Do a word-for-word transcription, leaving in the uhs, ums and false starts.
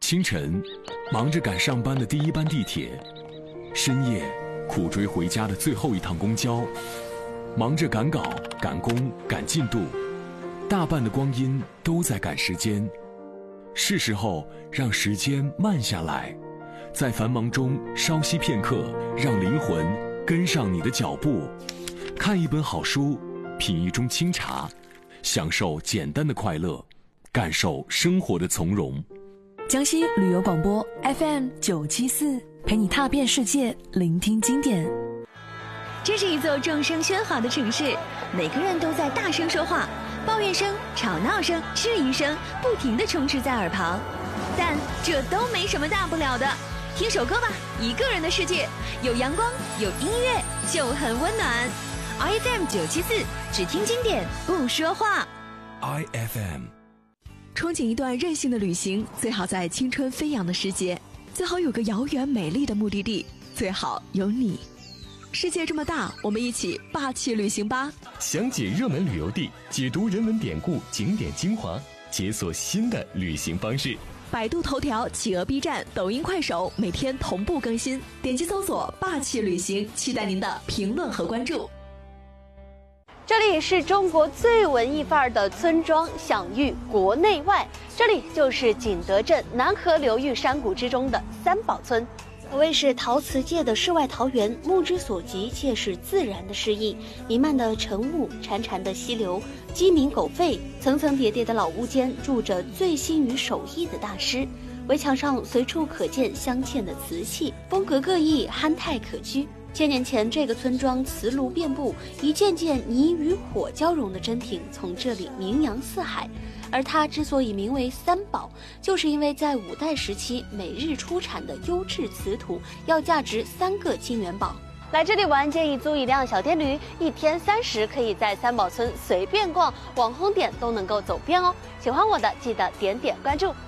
清晨，忙着赶上班的第一班地铁；深夜，苦追回家的最后一趟公交；忙着赶稿、赶工、赶进度，大半的光阴都在赶时间。是时候让时间慢下来，在繁忙中稍息片刻，让灵魂跟上你的脚步。看一本好书，品一盅清茶，享受简单的快乐，感受生活的从容。 江西旅游广播 F M 九七四，陪你踏遍世界，聆听经典。 这是一座众声喧哗的城市，每个人都在大声说话，抱怨声、吵闹声、质疑声不停地充斥在耳旁，但这都没什么大不了的。听首歌吧，一个人的世界，有阳光，有音乐，就很温暖。I F M 九七四，只听经典，不说话。 I F M。 憧憬一段任性的旅行，最好在青春飞扬的时节，最好有个遥远美丽的目的地，最好有你。世界这么大，我们一起霸气旅行吧！ 详解热门旅游地，解读人文典故、景点精华，解锁新的旅行方式。 百度头条、企鹅 B 站、抖音、快手每天同步更新，点击搜索“霸气旅行”，期待您的评论和关注。 这里是中国最文艺范儿的村庄，享誉国内外。这里就是景德镇南河流域山谷之中的三宝村，可谓是陶瓷界的世外桃源，目之所及却是自然的诗意。弥漫的晨雾，潺潺的溪流，鸡鸣狗吠，层层叠叠的老屋间住着醉心于手艺的大师。围墙上随处可见镶嵌的瓷器，风格各异，憨态可掬。千年前，这个村庄瓷炉遍布，一件件泥与火交融的珍品从这里名扬四海。而它之所以名为三宝，就是因为在五代时期每日出产的优质瓷土要价值三个金元宝。来这里玩，建议租一辆小电驴，一天三十，可以在三宝村随便逛，网红点都能够走遍哦。喜欢我的记得点点关注。